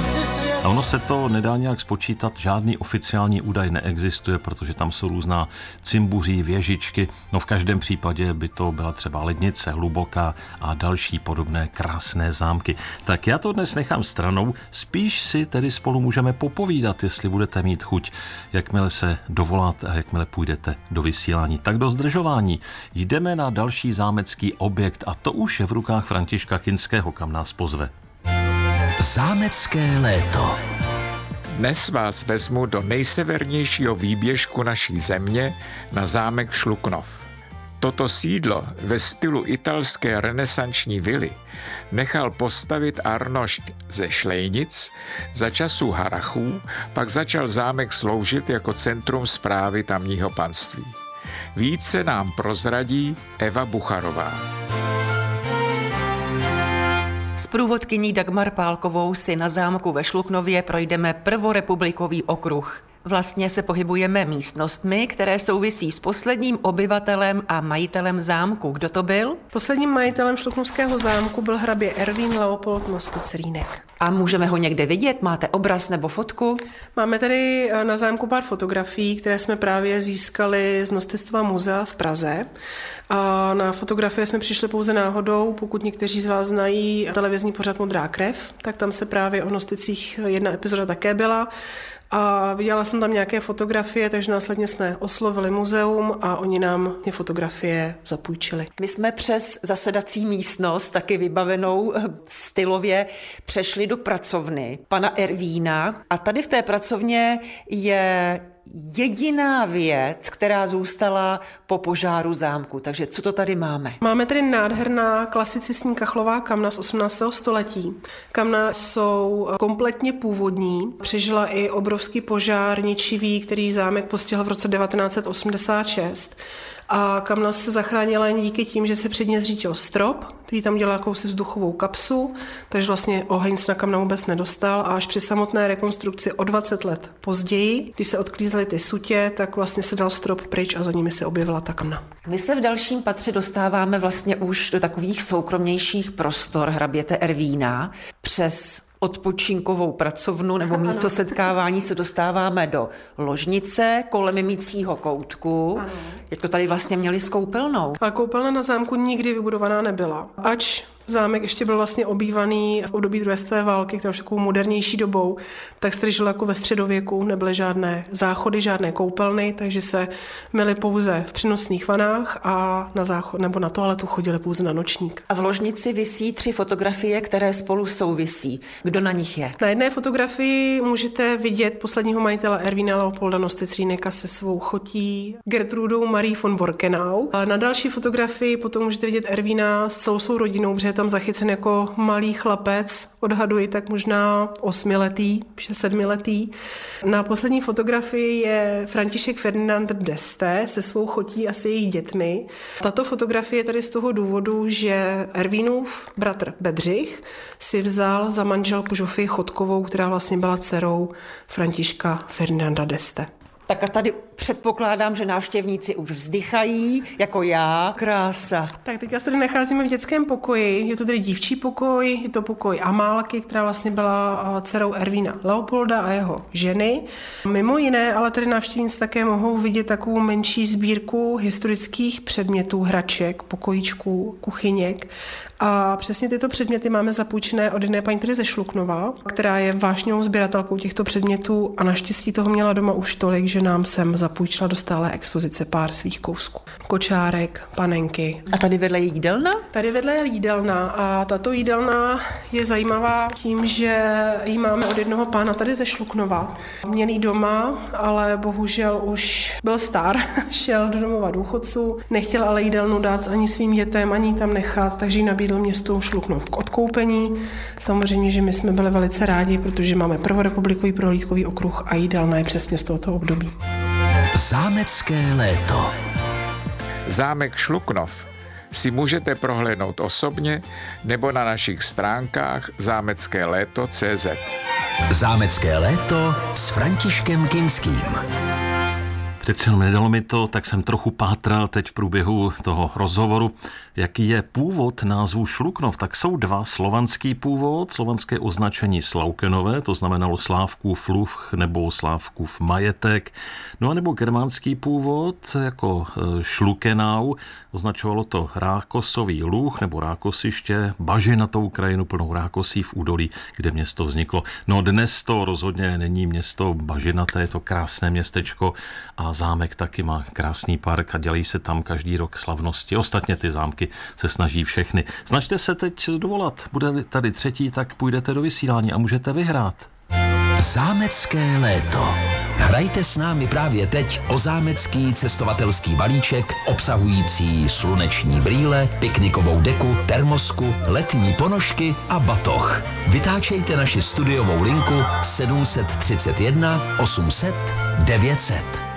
A ono se to nedá nějak spočítat, žádný oficiální údaj neexistuje, protože tam jsou různá cimbuří, věžičky, no v každém případě by to byla třeba Lednice, Hluboká a další podobné krásné zámky. Tak já to dnes nechám stranou, spíš si tedy spolu můžeme popovídat, jestli budete mít chuť, jakmile se dovoláte a jakmile půjdete do vysílání. Tak do zdržování jdeme na další zámecký objekt a to už je v rukách Františka Kinského, kam nás pozve. Zámecké léto. Dnes vás vezmu do nejsevernějšího výběžku naší země na zámek Šluknov. Toto sídlo ve stylu italské renesanční vily nechal postavit Arnošt ze Šlejnic, za časů Harrachů pak začal zámek sloužit jako centrum správy tamního panství. Více nám prozradí Eva Bucharová. S průvodkyní Dagmar Pálkovou si na zámku ve Šluknově projdeme prvorepublikový okruh. Vlastně se pohybujeme místnostmi, které souvisí s posledním obyvatelem a majitelem zámku. Kdo to byl? Posledním majitelem šluknovského zámku byl hrabě Ervín Leopold Nosticrýnek. A můžeme ho někde vidět? Máte obraz nebo fotku? Máme tady na zámku pár fotografií, které jsme právě získali z Nostictva muzea v Praze. A na fotografie jsme přišli pouze náhodou, pokud někteří z vás znají televizní pořad Modrá krev, tak tam se právě o Nosticích jedna epizoda také byla. A viděla jsem tam nějaké fotografie, takže následně jsme oslovili muzeum a oni nám ty fotografie zapůjčili. My jsme přes zasedací místnost, taky vybavenou stylově, přešli do pracovny pana Ervína a tady v té pracovně je jediná věc, která zůstala po požáru zámku. Takže co to tady máme? Máme tady nádherná klasicistní kachlová kamna z 18. století. Kamna jsou kompletně původní. Přežila i obrovský požár ničivý, který zámek postihl v roce 1986. A kamna se zachránila jen díky tím, že se před ní zřítil strop, který tam dělal jakousi vzduchovou kapsu, takže vlastně oheň se na kamna vůbec nedostal a až při samotné rekonstrukci o 20 let později, když se odklízely ty sutě, tak vlastně se dal strop pryč a za nimi se objevila ta kamna. My se v dalším patře dostáváme vlastně už do takových soukromnějších prostor hraběte Ervína. Přes odpočinkovou pracovnu nebo místo setkávání se dostáváme do ložnice kolem mýcího koutku. Ano. Jak to tady vlastně měli s koupelnou? A koupelna na zámku nikdy vybudovaná nebyla. Ač zámek ještě byl vlastně obývaný v období druhé světové války, která už takovou modernější dobou, tak se tady žilo jako ve středověku, nebyly žádné záchody, žádné koupelny, takže se myli pouze v přenosných vanách a na záchod nebo na toaletu chodili pouze na nočník. A v ložnici visí 3 fotografie, které spolu souvisí. Kdo na nich je? Na jedné fotografii můžete vidět posledního majitele Ervína Leopolda Nosticrýneka se svou chotí Gertrudou Marie von Borkenau. A na další fotografii potom můžete vidět Ervína s celou svou rodinou, protože je tam zachycen jako malý chlapec, odhaduji tak možná 8letý, 7letý. Na poslední fotografii je František Ferdinand d'Este se svou chotí a se jejich dětmi. Tato fotografie je tady z toho důvodu, že Ervínův bratr Bedřich si vzal za manželku Žofii Chodkovou, která vlastně byla dcerou Františka Ferdinanda d'Este. Tak a tady předpokládám, že návštěvníci už vzdychají, jako já. Krása. Tak teď se tady nacházíme v dětském pokoji. Je to tedy dívčí pokoj, je to pokoj Amálky, která vlastně byla dcerou Ervína Leopolda a jeho ženy. Mimo jiné, ale tady návštěvníci také mohou vidět takovou menší sbírku historických předmětů, hraček, pokojíčků, kuchyněk. A přesně tyto předměty máme zapůjčené od jedné paní tady ze Šluknova, která je vášnivou sběratelkou těchto předmětů a naštěstí toho měla doma už tolik, že nám sem zapůjčila do stálé expozice pár svých kousků. Kočárek, panenky. A tady vedle je jídelna? Tady vedle je jídelna a tato jídelna je zajímavá tím, že ji máme od jednoho pána tady ze Šluknova. Měl ji doma, ale bohužel už byl star, šel do domova důchodců, nechtěl ale jídelnu dát ani svým dětem, ani tam nechat, takže ji nabídl městu Šluknov k odkoupení. Samozřejmě, že my jsme byli velice rádi, protože máme prvorepublikový prohlídkový okruh a jídelna je přesně z tohoto období. Zámecké léto. Zámek Šluknov si můžete prohlédnout osobně nebo na našich stránkách zámeckéléto.cz. Zámecké léto s Františkem Kinským. Přece jenom nedalo mi to, tak jsem trochu pátral teď v průběhu toho rozhovoru, jaký je původ názvu Šluknov. Tak jsou dva: slovanský původ, slovanské označení Slaukenové, to znamenalo Slávkův luh nebo Slávkův majetek, no a nebo germánský původ jako Šlukenau, označovalo to rákosový luh nebo rákosiště, bažinatou krajinu plnou rákosí v údolí, kde město vzniklo. No dnes to rozhodně není město bažinaté, je to krásné městečko a zámek taky má krásný park a dělají se tam každý rok slavnosti. Ostatně ty zámky se snaží všechny. Snažte se teď dovolat. Bude tady třetí, tak půjdete do vysílání a můžete vyhrát. Zámecké léto. Hrajte s námi právě teď o zámecký cestovatelský balíček obsahující sluneční brýle, piknikovou deku, termosku, letní ponožky a batoh. Vytáčejte naši studiovou linku 731 800 900.